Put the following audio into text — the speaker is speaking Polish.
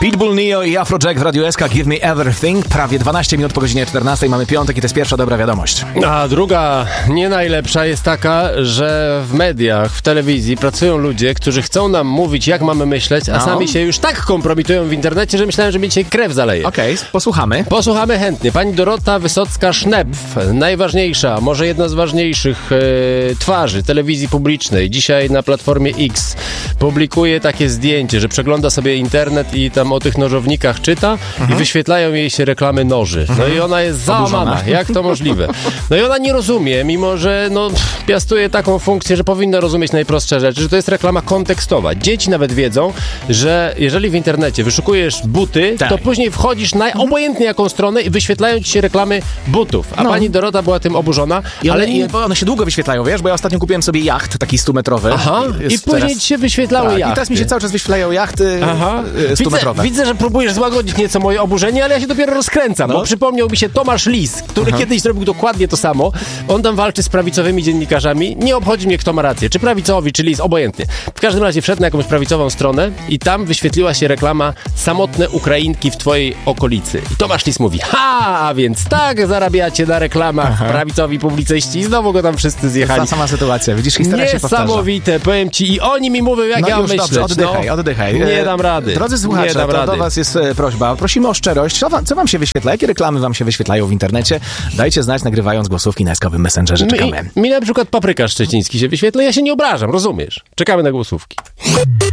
Pitbull, Neo i Afrojack w Radiu SK, Give Me Everything. Prawie 12 minut po godzinie 14. Mamy piątek i to jest pierwsza dobra wiadomość. A druga, nie najlepsza, jest taka, że w mediach, w telewizji pracują ludzie, którzy chcą nam mówić, jak mamy myśleć, a sami się już tak kompromitują w internecie, że myślałem, że mi dzisiaj krew zaleje. Okej, posłuchamy. Posłuchamy chętnie. Pani Dorota Wysocka-Sznepf, najważniejsza, może jedna z ważniejszych twarzy telewizji publicznej, dzisiaj na Platformie X, publikuje takie zdjęcie, że przegląda sobie internet i tam o tych nożownikach czyta i wyświetlają jej się reklamy noży. No i ona jest załamana. Jak to możliwe? No i ona nie rozumie, mimo że piastuje taką funkcję, że powinna rozumieć najprostsze rzeczy, że to jest reklama kontekstowa. Dzieci nawet wiedzą, że jeżeli w internecie wyszukujesz buty, to później wchodzisz na obojętnie jaką stronę i wyświetlają ci się reklamy butów. A pani Dorota była tym oburzona. Bo one się długo wyświetlają, wiesz? Bo ja ostatnio kupiłem sobie jacht, taki 100-metrowy. I później ci się wyświetlały jachty. I teraz mi się cały czas wyświetlają jachty 100-metrowe. Widzę, że próbujesz złagodzić nieco moje oburzenie, ale ja się dopiero rozkręcam, bo przypomniał mi się Tomasz Lis, który kiedyś zrobił dokładnie to samo. On tam walczy z prawicowymi dziennikarzami. Nie obchodzi mnie, kto ma rację, czy prawicowi, czy Lis, obojętnie. W każdym razie wszedł na jakąś prawicową stronę i tam wyświetliła się reklama samotne Ukrainki w twojej okolicy. I Tomasz Lis mówi, a więc tak zarabiacie na reklamach prawicowi publicyści i znowu go tam wszyscy zjechali. Ta sama sytuacja, widzisz, historia się powtarza. Niesamowite, powiem ci, i oni mi mówią, jak ja mam myśleć. Dobrze, oddychaj. Nie dam rady. Drodzy słuchacze, to do was jest prośba. Prosimy o szczerość. Co wam się wyświetla? Jakie reklamy wam się wyświetlają w internecie? Dajcie znać, nagrywając głosówki na SK-owym Messengerze. Czekamy. Mi na przykład Papryka Szczeciński się wyświetla, ja się nie obrażam, rozumiesz? Czekamy na głosówki.